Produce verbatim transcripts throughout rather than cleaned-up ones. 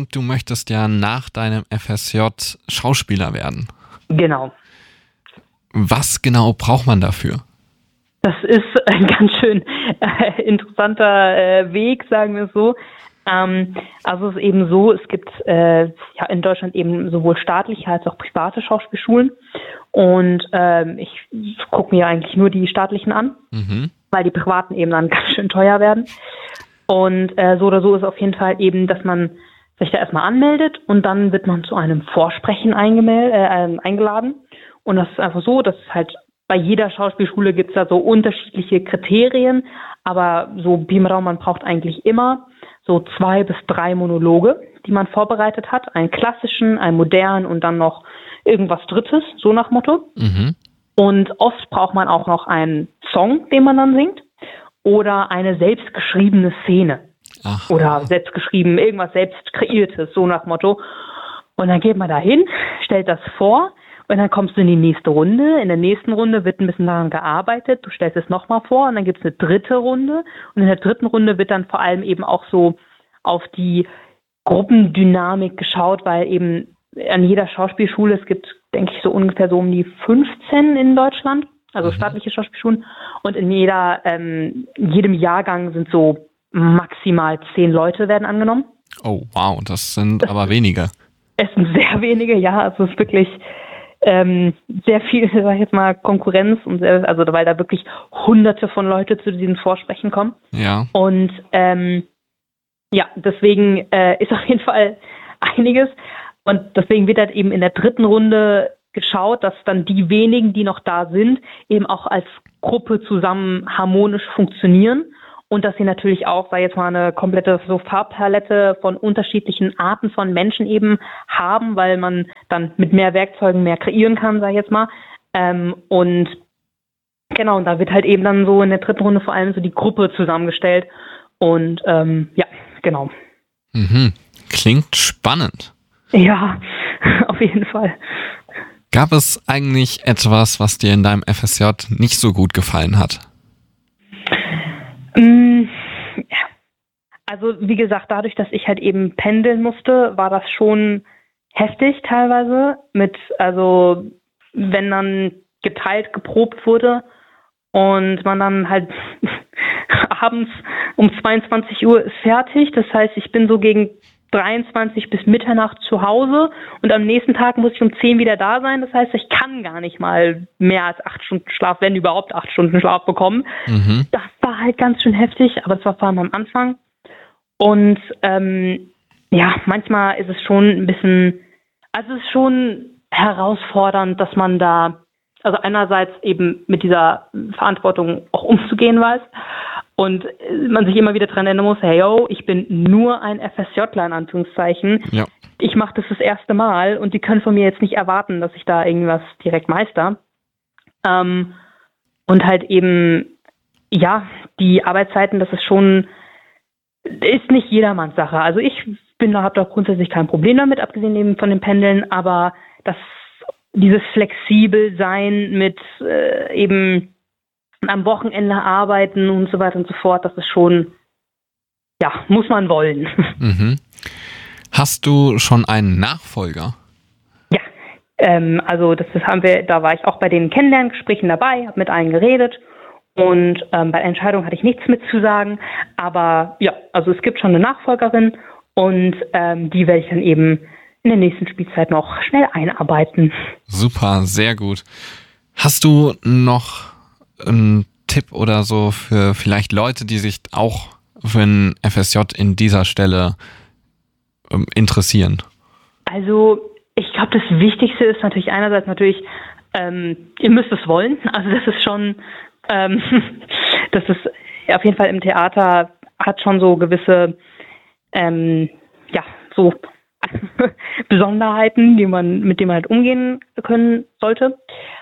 und du möchtest ja nach deinem F S J Schauspieler werden. Genau. Was genau braucht man dafür? Das ist ein ganz schön äh, interessanter äh, Weg, sagen wir es so. Ähm, also es ist eben so, es gibt äh, ja in Deutschland eben sowohl staatliche als auch private Schauspielschulen. Und ähm, ich gucke mir eigentlich nur die staatlichen an, mhm. weil die privaten eben dann ganz schön teuer werden. Und äh, so oder so ist auf jeden Fall eben, dass man sich da erstmal anmeldet und dann wird man zu einem Vorsprechen eingemel- äh, eingeladen. Und das ist einfach so, dass es halt bei jeder Schauspielschule gibt es da so unterschiedliche Kriterien, aber so Pi mal Daumen, man braucht eigentlich immer so zwei bis drei Monologe, die man vorbereitet hat. Einen klassischen, einen modernen und dann noch irgendwas Drittes, so nach Motto. Mhm. Und oft braucht man auch noch einen Song, den man dann singt oder eine selbstgeschriebene Szene. Aha. Oder selbstgeschrieben, irgendwas selbst kreiertes, so nach Motto. Und dann geht man da hin, stellt das vor. Und dann kommst du in die nächste Runde. In der nächsten Runde wird ein bisschen daran gearbeitet. Du stellst es nochmal vor und dann gibt es eine dritte Runde. Und in der dritten Runde wird dann vor allem eben auch so auf die Gruppendynamik geschaut, weil eben an jeder Schauspielschule, es gibt, denke ich, so ungefähr so um die fünfzehn in Deutschland, also mhm. staatliche Schauspielschulen. Und in jeder, ähm, in jedem Jahrgang sind so maximal zehn Leute werden angenommen. Oh, wow, das sind das aber wenige. Es sind sehr wenige, ja. Also es ist wirklich Ähm, sehr viel, sag ich jetzt mal, Konkurrenz und sehr, also weil da wirklich hunderte von Leute zu diesen Vorsprechen kommen. Ja. Und ähm, ja, deswegen äh, ist auf jeden Fall einiges. Und deswegen wird halt eben in der dritten Runde geschaut, dass dann die wenigen, die noch da sind, eben auch als Gruppe zusammen harmonisch funktionieren. Und dass sie natürlich auch, sag ich jetzt mal, eine komplette so Farbpalette von unterschiedlichen Arten von Menschen eben haben, weil man dann mit mehr Werkzeugen mehr kreieren kann, sag ich jetzt mal. Ähm, und genau, und da wird halt eben dann so in der dritten Runde vor allem so die Gruppe zusammengestellt. Und ähm, ja, genau. Mhm. Klingt spannend. Ja, auf jeden Fall. Gab es eigentlich etwas, was dir in deinem F S J nicht so gut gefallen hat? Also wie gesagt, dadurch, dass ich halt eben pendeln musste, war das schon heftig teilweise mit, also wenn dann geteilt geprobt wurde und man dann halt abends um zweiundzwanzig Uhr ist fertig. Das heißt, ich bin so gegen dreiundzwanzig bis Mitternacht zu Hause und am nächsten Tag muss ich um zehn wieder da sein. Das heißt, ich kann gar nicht mal mehr als acht Stunden Schlaf, wenn überhaupt acht Stunden Schlaf bekommen. Mhm. Das war halt ganz schön heftig, aber es war vor allem am Anfang. Und ähm, ja, manchmal ist es schon ein bisschen, also es ist schon herausfordernd, dass man da, also einerseits eben mit dieser Verantwortung auch umzugehen weiß und man sich immer wieder dran erinnern muss, hey yo, ich bin nur ein FSJler in Anführungszeichen. Ja. Ich mache das das erste Mal und die können von mir jetzt nicht erwarten, dass ich da irgendwas direkt meister. Ähm, und halt eben, ja, die Arbeitszeiten, das ist schon, ist nicht jedermanns Sache. Also ich bin da, habe da grundsätzlich kein Problem damit, abgesehen eben von den Pendeln, aber das, dieses flexibel sein mit äh, eben am Wochenende arbeiten und so weiter und so fort, das ist schon, ja, muss man wollen. Mhm. Hast du schon einen Nachfolger? Ja, ähm, also das, das haben wir, da war ich auch bei den Kennenlerngesprächen dabei, habe mit allen geredet und ähm, bei der Entscheidung hatte ich nichts mitzusagen, aber ja, also es gibt schon eine Nachfolgerin und ähm, die werde ich dann eben in der nächsten Spielzeit noch schnell einarbeiten. Super, sehr gut. Hast du noch einen Tipp oder so für vielleicht Leute, die sich auch für ein F S J in dieser Stelle ähm, interessieren? Also ich glaube, das Wichtigste ist natürlich einerseits natürlich, ähm, ihr müsst es wollen. Also das ist schon, ähm, das ist auf jeden Fall im Theater hat schon so gewisse, ähm, ja, so Besonderheiten, die man, mit denen man halt umgehen können sollte.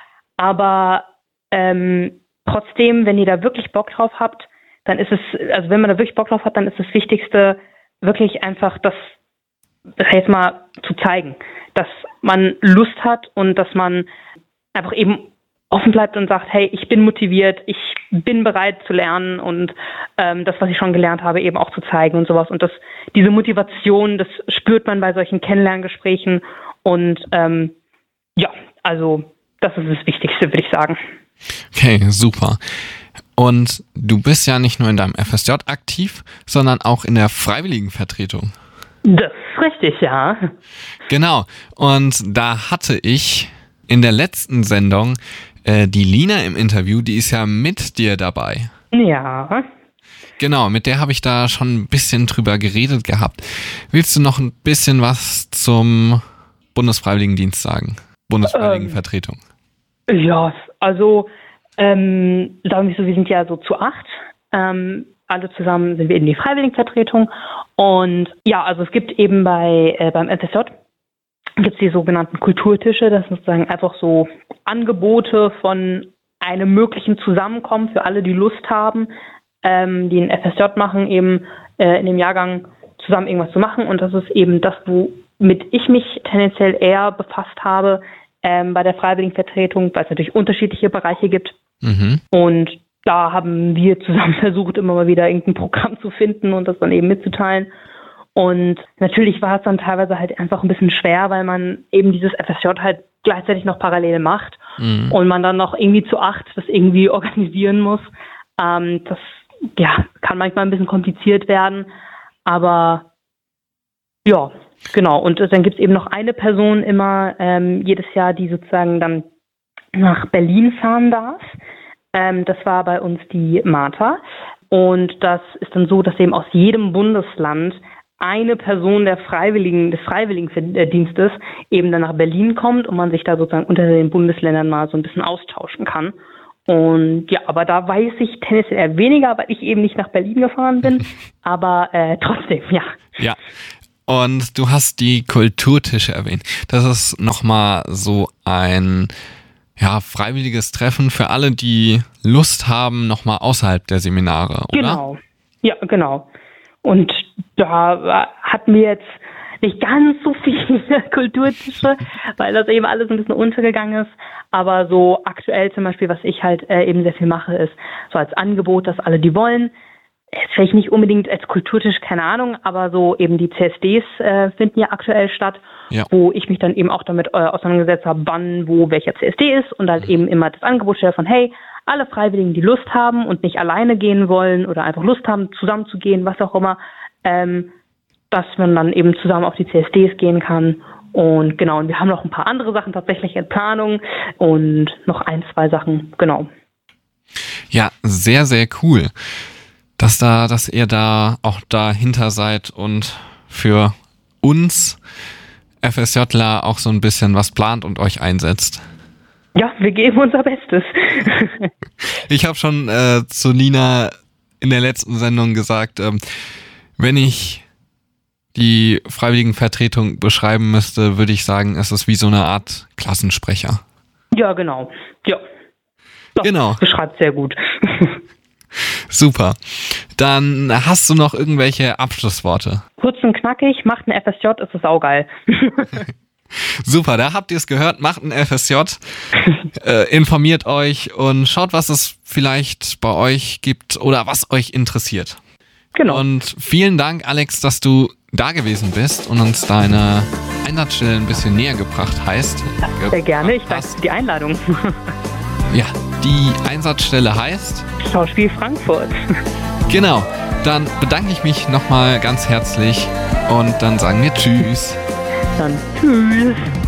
Aber ähm, trotzdem, wenn ihr da wirklich Bock drauf habt, dann ist es, also wenn man da wirklich Bock drauf hat, dann ist das Wichtigste wirklich einfach das, das heißt mal zu zeigen, dass man Lust hat und dass man einfach eben offen bleibt und sagt, hey, ich bin motiviert, ich bin bereit zu lernen und ähm, das, was ich schon gelernt habe, eben auch zu zeigen und sowas. Und das, diese Motivation, das spürt man bei solchen Kennenlerngesprächen. Und ähm, ja, also das ist das Wichtigste, würde ich sagen. Okay, super. Und du bist ja nicht nur in deinem F S J aktiv, sondern auch in der Freiwilligenvertretung. Das ist richtig, ja. Genau. Und da hatte ich in der letzten Sendung äh, die Lina im Interview, die ist ja mit dir dabei. Ja. Genau, mit der habe ich da schon ein bisschen drüber geredet gehabt. Willst du noch ein bisschen was zum Bundesfreiwilligendienst sagen? Bundesfreiwilligenvertretung. Ähm, ja, also ähm, sagen wir so, wir sind ja so zu acht. Ähm, alle zusammen sind wir in die Freiwilligenvertretung. Und ja, also es gibt eben bei äh, beim F S J gibt es die sogenannten Kulturtische. Das sind sozusagen einfach so Angebote von einem möglichen Zusammenkommen für alle, die Lust haben, ähm, die ein F S J machen, eben äh, in dem Jahrgang zusammen irgendwas zu machen. Und das ist eben das, womit ich mich tendenziell eher befasst habe ähm, bei der Freiwilligenvertretung, weil es natürlich unterschiedliche Bereiche gibt. Mhm. Und da haben wir zusammen versucht, immer mal wieder irgendein Programm zu finden und das dann eben mitzuteilen. Und natürlich war es dann teilweise halt einfach ein bisschen schwer, weil man eben dieses F S J halt gleichzeitig noch parallel macht mhm. und man dann noch irgendwie zu acht das irgendwie organisieren muss. Ähm, das ja, kann manchmal ein bisschen kompliziert werden, aber ja, genau. Und dann gibt es eben noch eine Person immer ähm, jedes Jahr, die sozusagen dann nach Berlin fahren darf. Ähm, das war bei uns die Martha. Und das ist dann so, dass eben aus jedem Bundesland eine Person der Freiwilligen, des Freiwilligendienstes eben dann nach Berlin kommt und man sich da sozusagen unter den Bundesländern mal so ein bisschen austauschen kann. Und ja, aber da weiß ich tendenziell eher weniger, weil ich eben nicht nach Berlin gefahren bin. Aber äh, trotzdem, ja. Ja. Und du hast die Kulturtische erwähnt. Das ist nochmal so ein ja, freiwilliges Treffen für alle, die Lust haben, nochmal außerhalb der Seminare, oder? Genau. Ja, genau. Und da hatten wir jetzt nicht ganz so viele Kulturtische, weil das eben alles ein bisschen untergegangen ist. Aber so aktuell zum Beispiel, was ich halt äh, eben sehr viel mache, ist so als Angebot, dass alle, die wollen, jetzt vielleicht nicht unbedingt als Kulturtisch, keine Ahnung, aber so eben die C S Ds äh, finden ja aktuell statt, ja. Wo ich mich dann eben auch damit äh, auseinandergesetzt habe, wann, wo, welcher C S D ist und halt mhm. eben immer das Angebot stelle von, hey, alle Freiwilligen, die Lust haben und nicht alleine gehen wollen oder einfach Lust haben, zusammen zu gehen, was auch immer, ähm, dass man dann eben zusammen auf die C S Ds gehen kann. Und genau, und wir haben noch ein paar andere Sachen tatsächlich in Planung und noch ein, zwei Sachen, genau. Ja, sehr, sehr cool, dass da, dass ihr da auch dahinter seid und für uns FSJler auch so ein bisschen was plant und euch einsetzt. Ja, wir geben unser Bestes. Ich habe schon äh, zu Lina in der letzten Sendung gesagt, ähm, wenn ich die Freiwilligenvertretung beschreiben müsste, würde ich sagen, es ist wie so eine Art Klassensprecher. Ja, genau. Ja. Doch, genau. Beschreibt sehr gut. Super. Dann hast du noch irgendwelche Abschlussworte? Kurz und knackig, macht ein F S J, ist das saugeil. Super, da habt ihr es gehört, macht ein F S J, äh, informiert euch und schaut, was es vielleicht bei euch gibt oder was euch interessiert. Genau. Und vielen Dank, Alex, dass du da gewesen bist und uns deine Einsatzstelle ein bisschen näher gebracht hast. Sehr gerne, ich danke für die Einladung. Ja, die Einsatzstelle heißt Schauspiel Frankfurt. Genau, dann bedanke ich mich nochmal ganz herzlich und dann sagen wir Tschüss. Dann Tschüss.